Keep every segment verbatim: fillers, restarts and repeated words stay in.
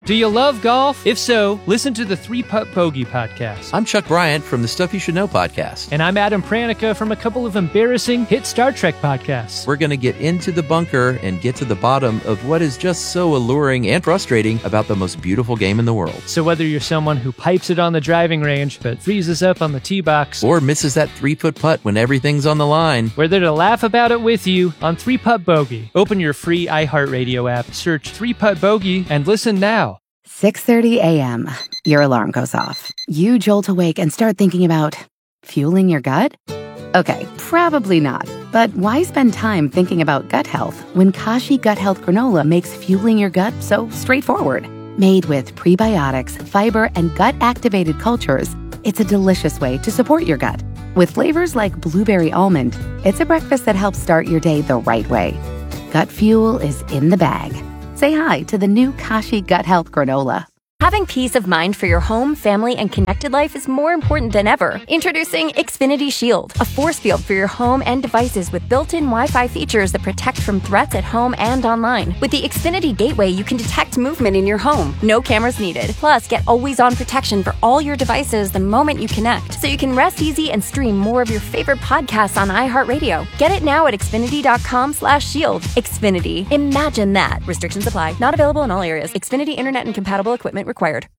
Do you love golf? If so, listen to the Three Putt Bogey podcast. I'm Chuck Bryant from the Stuff You Should Know podcast. And I'm Adam Pranica from a couple of embarrassing hit Star Trek podcasts. We're going to get into the bunker and get to the bottom of what is just so alluring and frustrating about the most beautiful game in the world. So whether you're someone who pipes it on the driving range but freezes up on the tee box, or misses that three-foot putt when everything's on the line, we're there to laugh about it with you on Three Putt Bogey. Open your free iHeartRadio app, search Three Putt Bogey, and listen now. six thirty a.m. Your alarm goes off. You jolt awake and start thinking about fueling your gut? Okay, probably not. But why spend time thinking about gut health when Kashi Gut Health Granola makes fueling your gut so straightforward? Made with prebiotics, fiber, and gut-activated cultures, it's a delicious way to support your gut. With flavors like blueberry almond, it's a breakfast that helps start your day the right way. Gut fuel is in the bag. Say hi to the new Kashi Gut Health Granola. Having peace of mind for your home, family, and connected life is more important than ever. Introducing Xfinity Shield, a force field for your home and devices with built-in Wi-Fi features that protect from threats at home and online. With the Xfinity Gateway, you can detect movement in your home. No cameras needed. Plus, get always-on protection for all your devices the moment you connect, so you can rest easy and stream more of your favorite podcasts on iHeartRadio. Get it now at Xfinity.com slash shield. Xfinity. Imagine that. Restrictions apply. Not available in all areas. Xfinity Internet and compatible equipment required.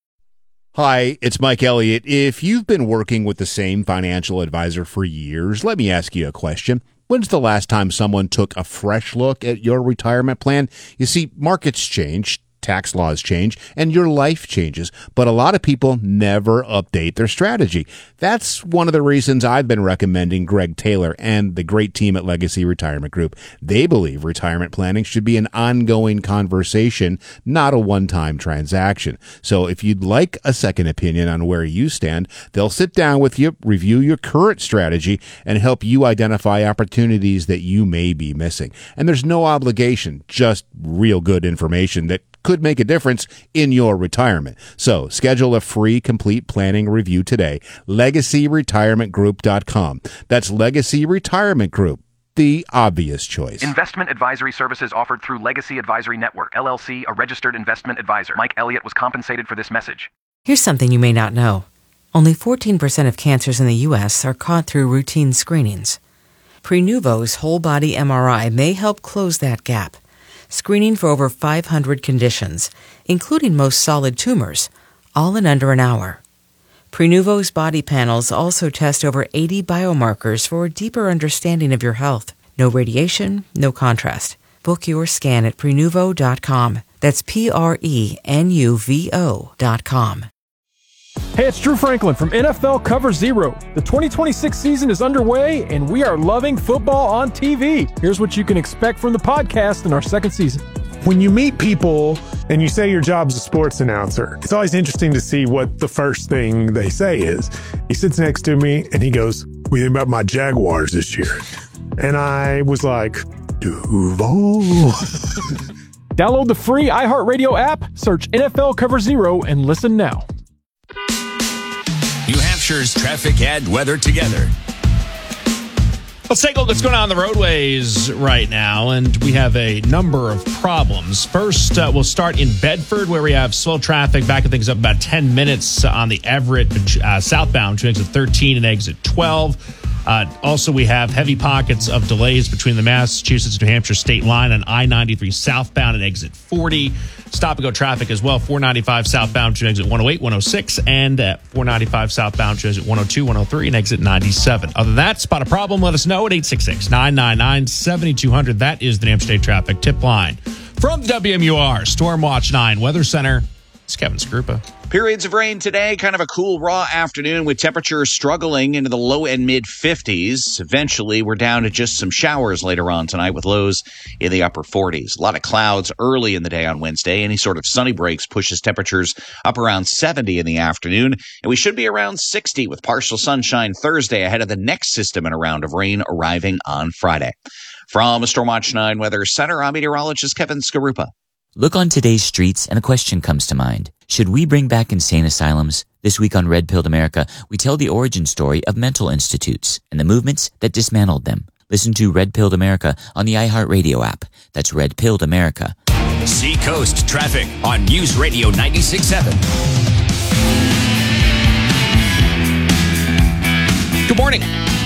Hi, it's Mike Elliott. If you've been working with the same financial advisor for years, let me ask you a question. When's the last time someone took a fresh look at your retirement plan? You see, markets change, tax laws change, and your life changes, but a lot of people never update their strategy. That's one of the reasons I've been recommending Greg Taylor and the great team at Legacy Retirement Group. They believe retirement planning should be an ongoing conversation, not a one-time transaction. So if you'd like a second opinion on where you stand, they'll sit down with you, review your current strategy, and help you identify opportunities that you may be missing. And there's no obligation, just real good information that could make a difference in your retirement. So schedule a free complete planning review today. legacy retirement group dot com. That's Legacy Retirement Group, the obvious choice. Investment advisory services offered through Legacy Advisory Network, L L C, a registered investment advisor. Mike Elliott was compensated for this message. Here's something you may not know. Only fourteen percent of cancers in the U S are caught through routine screenings. Prenuvo's whole body M R I may help close that gap, screening for over five hundred conditions, including most solid tumors, all in under an hour. Prenuvo's body panels also test over eighty biomarkers for a deeper understanding of your health. No radiation, no contrast. Book your scan at Prenuvo dot com. That's P R E N U V O dot com. Hey, it's Drew Franklin from N F L Cover Zero. The twenty twenty-six season is underway, and we are loving football on T V. Here's what you can expect from the podcast in our second season. When you meet people and you say your job's a sports announcer, it's always interesting to see what the first thing they say is. He sits next to me and he goes, "What do you think about my Jaguars this year?" And I was like, Duval. Download the free iHeartRadio app, search N F L Cover Zero, and listen now. New Hampshire's traffic and weather together. Let's take a look at what's going on on the roadways right now, and we have a number of problems. First, uh, we'll start in Bedford, where we have slow traffic, backing things up about ten minutes on the Everett uh, southbound between exit thirteen and exit twelve. Uh, also, we have heavy pockets of delays between the Massachusetts-New Hampshire state line on I ninety-three southbound and exit forty. Stop-and-go traffic as well, four ninety-five southbound to exit one oh eight, one oh six, and at four ninety-five southbound to exit one oh two, one oh three, and exit ninety-seven. Other than that, spot a problem, let us know at eight six six, nine nine nine, seven two zero zero. That is the New Hampshire State Traffic Tip Line. From W M U R, Storm Watch nine Weather Center, it's Kevin Scrupa. Periods of rain today, kind of a cool, raw afternoon with temperatures struggling into the low and mid fifties. Eventually, we're down to just some showers later on tonight with lows in the upper forties. A lot of clouds early in the day on Wednesday. Any sort of sunny breaks pushes temperatures up around seventy in the afternoon. And we should be around sixty with partial sunshine Thursday ahead of the next system and a round of rain arriving on Friday. From Stormwatch nine Weather Center, I'm meteorologist Kevin Skarupa. Look on today's streets and a question comes to mind. Should we bring back insane asylums? This week on Red Pilled America, we tell the origin story of mental institutes and the movements that dismantled them. Listen to Red Pilled America on the iHeartRadio app. That's Red Pilled America. Seacoast Traffic on News Radio ninety-six point seven. Good morning.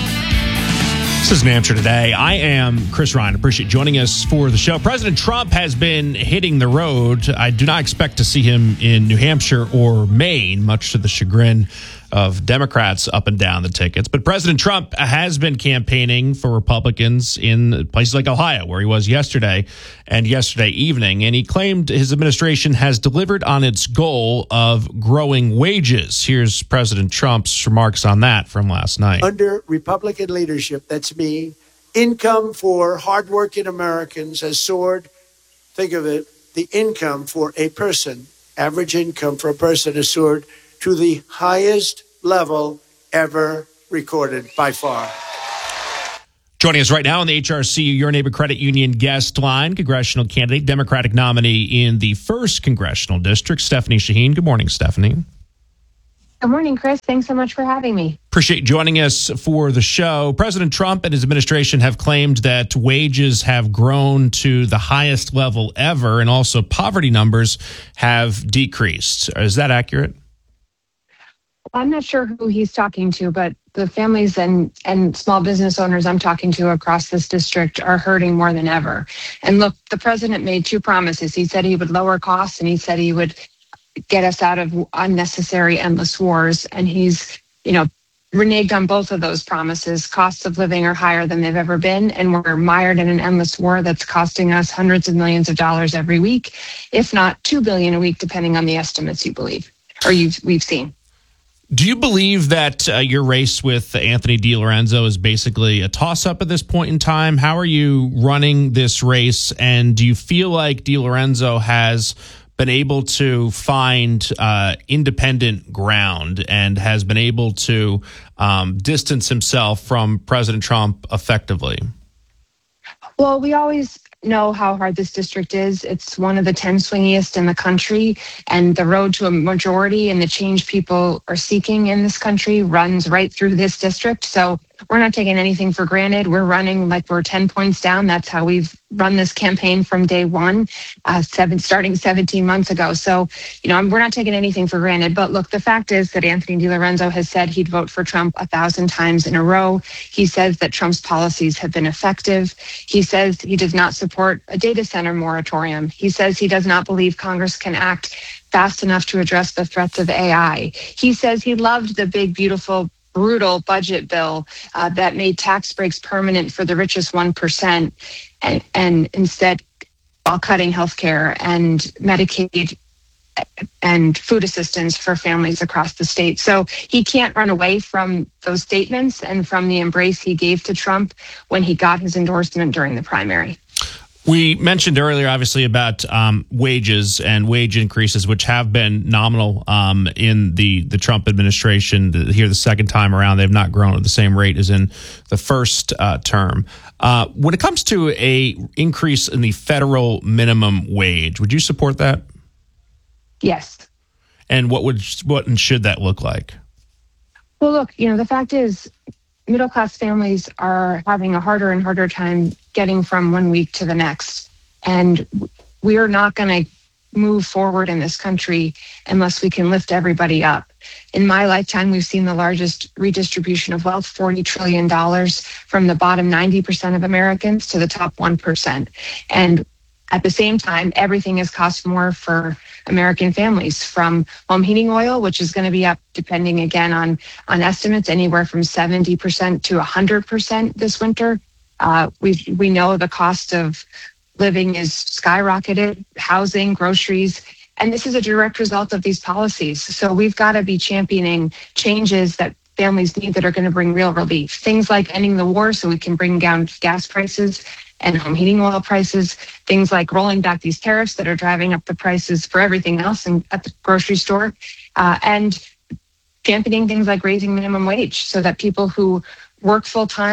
This is New Hampshire Today. I am Chris Ryan. Appreciate joining us for the show. President Trump has been hitting the road. I do not expect to see him in New Hampshire or Maine, much to the chagrin of Democrats up and down the tickets. But President Trump has been campaigning for Republicans in places like Ohio, where he was yesterday and yesterday evening. And he claimed his administration has delivered on its goal of growing wages. Here's President Trump's remarks on that from last night. Under Republican leadership, that's me, income for hardworking Americans has soared. Think of it, the income for a person, average income for a person has soared to the highest level ever recorded by far. Joining us right now on the H R C U Your Neighbor Credit Union guest line, congressional candidate, Democratic nominee in the first congressional district, Stephanie Shaheen. Good morning, Stephanie. Good morning, Chris. Thanks so much for having me. Appreciate joining us for the show. President Trump and his administration have claimed that wages have grown to the highest level ever, and also poverty numbers have decreased. Is that accurate? I'm not sure who he's talking to, but the families and, and small business owners I'm talking to across this district are hurting more than ever. And look, the president made two promises. He said he would lower costs, and he said he would get us out of unnecessary, endless wars. And he's, you know, reneged on both of those promises. Costs of living are higher than they've ever been, and we're mired in an endless war that's costing us hundreds of millions of dollars every week, if not two billion dollars a week, depending on the estimates you believe or you've, we've seen. Do you believe that uh, your race with Anthony DiLorenzo is basically a toss-up at this point in time? How are you running this race, and do you feel like DiLorenzo has been able to find uh, independent ground and has been able to um, distance himself from President Trump effectively? Well, we always know how hard this district is. It's one of the ten swingiest in the country, and the road to a majority and the change people are seeking in this country runs right through this district. So we're not taking anything for granted. We're running like we're ten points down. That's how we've run this campaign from day one, uh, seven, starting seventeen months ago. So, you know, we're not taking anything for granted. But look, the fact is that Anthony DiLorenzo has said he'd vote for Trump a thousand times in a row. He says that Trump's policies have been effective. He says he does not support a data center moratorium. He says he does not believe Congress can act fast enough to address the threats of A I. He says he loved the big, beautiful, brutal budget bill uh, that made tax breaks permanent for the richest one percent, and, and instead while cutting health care and Medicaid and food assistance for families across the state. So he can't run away from those statements and from the embrace he gave to Trump when he got his endorsement during the primary. We mentioned earlier, obviously, about um, wages and wage increases, which have been nominal um, in the, the Trump administration. The, here, the second time around, they've not grown at the same rate as in the first uh, term. Uh, when it comes to a increase in the federal minimum wage, would you support that? Yes. And what would what and should that look like? Well, look, you know, the fact is, middle-class families are having a harder and harder time getting from one week to the next. And we are not going to move forward in this country unless we can lift everybody up. In my lifetime, we've seen the largest redistribution of wealth, forty trillion dollars, from the bottom ninety percent of Americans to the top one percent. And at the same time, everything has cost more for American families, from home heating oil, which is going to be up, depending again on, on estimates, anywhere from seventy percent to one hundred percent this winter. Uh, we we know the cost of living is skyrocketed, housing, groceries, and this is a direct result of these policies. So we've got to be championing changes that families need that are going to bring real relief. Things like ending the war so we can bring down gas prices and home heating oil prices, things like rolling back these tariffs that are driving up the prices for everything else in, at the grocery store, uh, and championing things like raising minimum wage so that people who work full time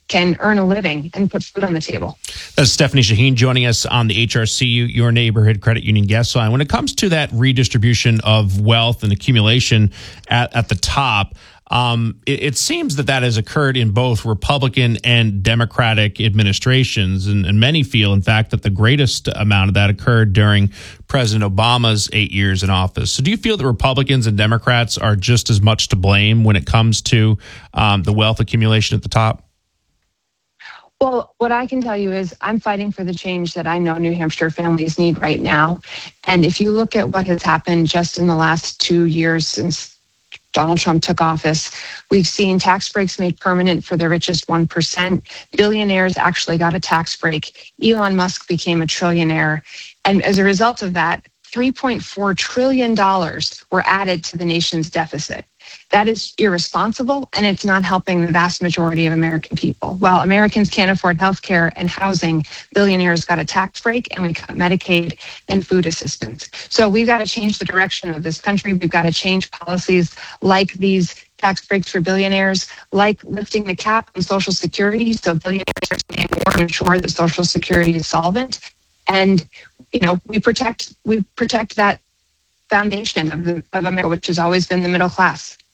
can earn a living and put food on the table. That's Stephanie Shaheen joining us on the H R C U, Your Neighborhood Credit Union guest line. When it comes to that redistribution of wealth and accumulation at, at the top, Um, it, it seems that that has occurred in both Republican and Democratic administrations. And, and many feel, in fact, that the greatest amount of that occurred during President Obama's eight years in office. So do you feel that Republicans and Democrats are just as much to blame when it comes to um, the wealth accumulation at the top? Well, what I can tell you is I'm fighting for the change that I know New Hampshire families need right now. And if you look at what has happened just in the last two years since Donald Trump took office, we've seen tax breaks made permanent for the richest one percent. Billionaires actually got a tax break. Elon Musk became a trillionaire. And as a result of that, three point four trillion dollars were added to the nation's deficit. That is irresponsible, and it's not helping the vast majority of American people. While Americans can't afford health care and housing, billionaires got a tax break, and we got Medicaid and food assistance. So we've got to change the direction of this country. We've got to change policies like these tax breaks for billionaires, like lifting the cap on Social Security so billionaires are paying more to ensure that Social Security is solvent. And, you know, we protect we protect that foundation of, the, of America, which has always been the middle class.